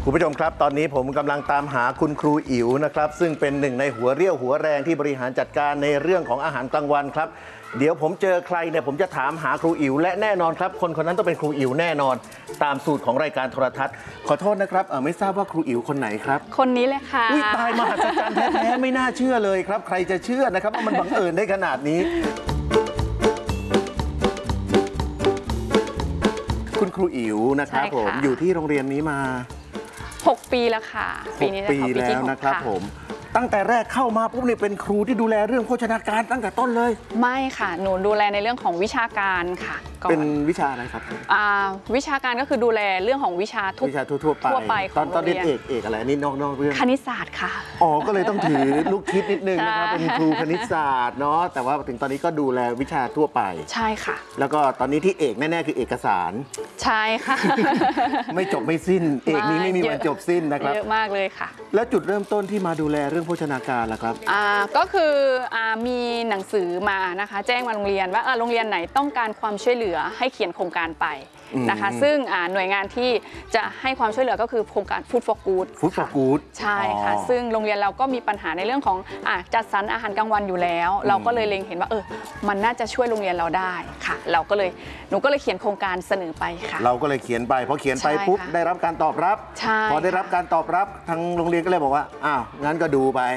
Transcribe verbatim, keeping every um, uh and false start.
คุณผู้ชมครับตอนนี้ผมกำลังตามหาคุณครูอิ๋วนะครับซึ่งเป็นหนึ่งในหัวเรี่ยวหัวแรงที่บริหารจัดการในเรื่องของอาหารกลางวันครับเดี๋ยวผมเจอใครเนี่ยผมจะถามหาครูอิ๋วและแน่นอนครับคนคนนั้นต้องเป็นครูอิ๋วแน่นอนตามสูตรของรายการโทรทัศน์ขอโทษนะครับเออไม่ทราบว่าครูอิ๋วคนไหนครับคนนี้เลยค่ะอุ้ยตายมหัศจรรย์แท้ๆไม่น่าเชื่อเลยครับใครจะเชื่อนะครับว่ามันบังเอิญได้ขนาดนี้คุณครูอิ๋วนะครับผมอยู่ที่โรงเรียนนี้มาหกปีแล้วค่ะปีนี้ปีแล้วนะครับผมตั้งแต่แรกเข้ามาปุ๊บเนี่ยเป็นครูที่ดูแลเรื่องโภชนาการตั้งแต่ต้นเลยไม่ค่ะหนูดูแลในเรื่องของวิชาการค่ะเป็นวิชาอะไรครับอ่าวิชาการก็คือดูแลเรื่องของวิชาทุกวิชาทั่วไปทั่วไปตอนตอนเรียนเอกเอกอะไรนี่นอกนอกเรื่องคณิตศาสตร์ค่ะอ๋อก็เลยต้องถือลูกคิดนิดนึงนะครับเป็นครูคณิตศาสตร์เนาะแต่ว่าถึงตอนนี้ก็ดูแลวิชาทั่วไปใช่ค่ะแล้วก็ตอนนี้ที่เอกแน่ๆคือเอกสารใช่ค่ะไม่จบไม่สิ้นเอกนี้ไม่มีวันจบสิ้นนะครับเยอะมากเลยค่ะแล้วจุดเริ่มต้นที่มาดูแลเรื่องโภชนาการล่ะครับอ่าก็คืออ่ามีหนังสือมานะคะแจ้งมาโรงเรียนว่าโรงเรียนไหนต้องการความช่วยเหลือให้เขียนโครงการไปนะคะซึ่งหน่วยงานที่จะให้ความช่วยเหลือก็คือโครงการ Food for Good Food for Good ใช่ค่ะซึ่งโรงเรียนเราก็มีปัญหาในเรื่องของอ่ะจัดสรรอาหารกลางวันอยู่แล้วเราก็เลยเล็งเห็นว่าเออมันน่าจะช่วยโรงเรียนเราได้ค่ะเราก็เลยหนูก็เลยเขียนโครงการเสนอไปค่ะเราก็เลยเขียนไปพอเขียนไปปุ๊บได้รับการตอบรับพอได้รับการตอบรับทางโรงเรียนก็เลยบอกว่าอ้าวงั้นก็ดูไป